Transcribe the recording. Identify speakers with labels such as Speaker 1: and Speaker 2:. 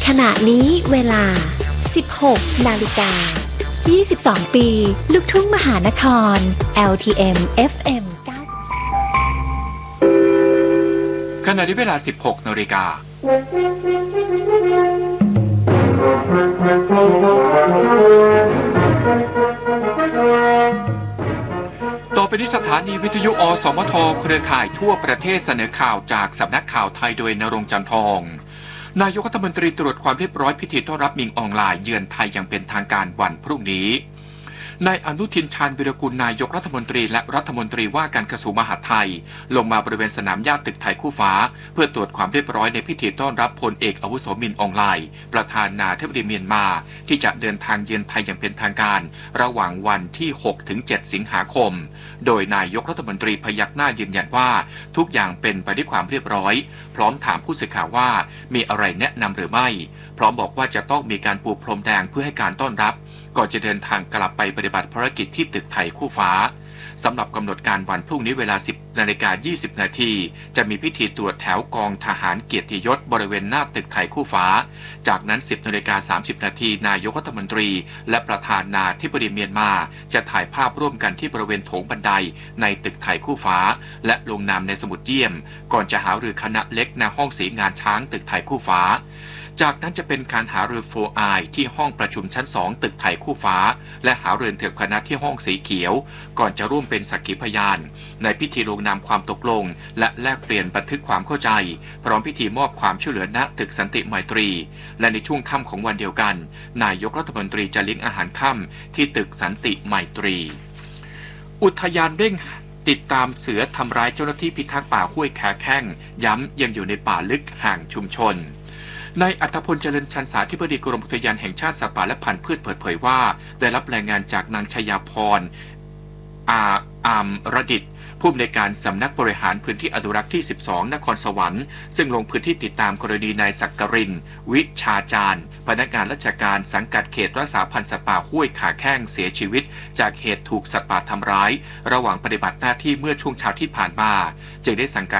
Speaker 1: ขณะนี้เวลา 16 นาฬิกา 22 ปี ลูกทุ่งมหานคร LTM FM 90
Speaker 2: ขณะนี้เวลา 16 นาฬิกาต่อไปนี้สถานีวิทยุอสมทเครือข่ายทั่วประเทศเสนอข่าวจากสำนักข่าวไทยโดยณรงค์ จันทองนายกรัฐมนตรีตรวจความเรียบร้อยพิธีต้อนรับมิงออนไลน์เยือนไทยอย่างเป็นทางการวันพรุ่งนี้นายอนุทิน ชาญวิรากูลนายกรัฐมนตรีและรัฐมนตรีว่าการกระทรวงมหาดไทยลงมาบริเวณสนามหญ้าตึกไทยคู่ฟ้าเพื่อตรวจความเรียบร้อยในพิธีต้อนรับพลเอกอาวุโสมินออนไลน์ประธานาธิบดีเมียนมาที่จะเดินทางเยือนไทยอย่างเป็นทางการระหว่างวันที่ 6-7 สิงหาคมโดยนายกรัฐมนตรีพยักหน้ายืนยันว่าทุกอย่างเป็นไปด้วยความเรียบร้อยพร้อมถามผู้สื่อข่าวว่ามีอะไรแนะนำหรือไม่พร้อมบอกว่าจะต้องมีการปูพรมแดงเพื่อให้การต้อนรับก่อนจะเดินทางกลับไปปฏิบัติภารกิจที่ตึกไทยคู่ฟ้าสำหรับกำหนดการวันพรุ่งนี้เวลา 10:20 นาทีจะมีพิธีตรวจแถวกองทหารเกียรติยศบริเวณหน้าตึกไทยคู่ฟ้าจากนั้น 10:30 นาทีนายกรัฐมนตรีและประธานาธิบดีเมียนมาจะถ่ายภาพร่วมกันที่บริเวณโถงบันไดในตึกไทยคู่ฟ้าและลงนามในสมุดเยี่ยมก่อนจะหารือคณะเล็กณห้องสีงานช้างตึกไทยคู่ฟ้าจากนั้นจะเป็นการหารือ4 i ที่ห้องประชุมชั้น2ตึกไทยคู่ฟ้าและหารือเถิดคณะที่ห้องสีเขียวก่อนจะร่วมเป็นสักขีพยานในพิธีลงนามความตกลงและแลกเปลี่ยนบันทึกความเข้าใจพร้อมพิธีมอบความช่วยเหลือณตึกสันติไมตรีและในช่วงค่ำของวันเดียวกันนายกรัฐมนตรีจะเลี้ยงอาหารค่ำที่ตึกสันติไมตรีอุทยานเร่งติดตามเสือทำร้ายเจ้าหน้าที่พิทักษ์ป่าห้วยแคแข้งย้ำยังอยู่ในป่าลึกห่างชุมชนนายอัธพลเจริญชันสาธิบดีกรมอุทยานแห่งชาติสัตว์ป่าและพันธุ์พืชเปิดเผยว่าได้รับรายงานจากนางชยาพรอามรดิตผู้อำนวยการสำนักบริหารพื้นที่อนุรักษ์ที่12นครสวรรค์ซึ่งลงพื้นที่ติดตามกรณีนายศักรินทร์วิชาจารย์พนักงานราชการสังกัดเขตรักษาพันธุ์สัตว์ป่าห้วยขาแข้งเสียชีวิตจากเหตุถูกสัตว์ป่าทำร้ายระหว่างปฏิบัติหน้าที่เมื่อช่วงเช้าที่ผ่านมาจึงได้สั่งการ